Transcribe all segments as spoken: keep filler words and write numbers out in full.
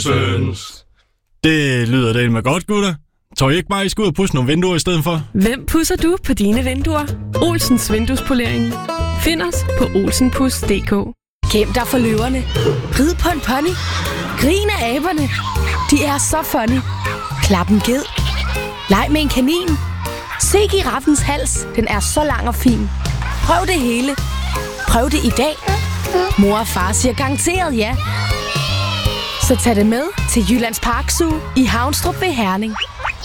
Hansens. Det lyder det med godt, gutter. Tør I ikke bare, I skal ud og pudse nogle vinduer i stedet for? Hvem pudser du på dine vinduer? Olsens Vinduespolering. Find os på olsenpus punktum d k. Gem dig for løverne. Rid på en pony. Grin af aberne. De er så funny. Klap en ged. Leg med en kanin. Se giraffens hals. Den er så lang og fin. Prøv det hele. Prøv det i dag. Mor og far siger garanteret ja. Så tag det med til Jyllands Park Zoo i Havnstrup ved Herning.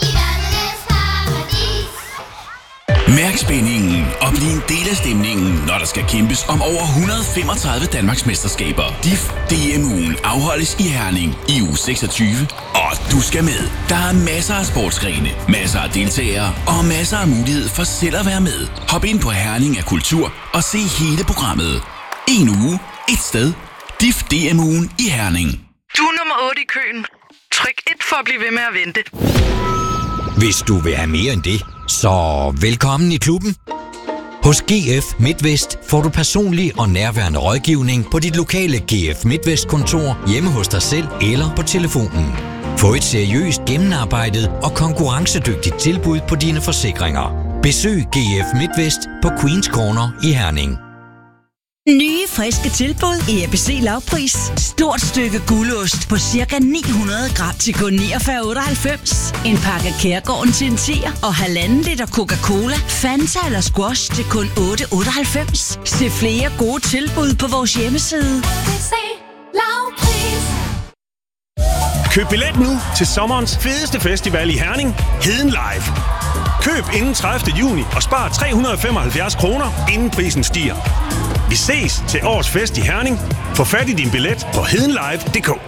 Mærk spændingen og bliv en del af stemningen, når der skal kæmpes om over et hundrede og femogtredive Danmarks mesterskaber. D I F D M-ugen afholdes i Herning i uge seksogtyve, og du skal med. Der er masser af sportsgrene, masser af deltagere og masser af mulighed for selv at være med. Hop ind på Herning af Kultur og se hele programmet. En uge, et sted. D I F D M-ugen i Herning. Du er nummer otte i køen. Tryk et for at blive ved med at vente. Hvis du vil have mere end det, så velkommen i klubben. Hos G F MidtVest får du personlig og nærværende rådgivning på dit lokale G F MidtVest-kontor, hjemme hos dig selv eller på telefonen. Få et seriøst, gennemarbejdet og konkurrencedygtigt tilbud på dine forsikringer. Besøg G F MidtVest på Queens Corner i Herning. Nye, friske tilbud i A B C lavpris. Stort stykke gulost på cirka ni hundrede gram til kun niogfyrre otteoghalvfems. En pakke Kærgården til en tier og halvanden liter Coca-Cola, Fanta eller Squash til kun otte otteoghalvfems. Se flere gode tilbud på vores hjemmeside. A B C lavpris. Køb billet nu til sommerens fedeste festival i Herning, Heden Live. Køb inden tredivte juni og spar tre hundrede og femoghalvfjerds kroner, inden prisen stiger. Vi ses til årets fest i Herning. Få fat i din billet på hedenlive punktum d k.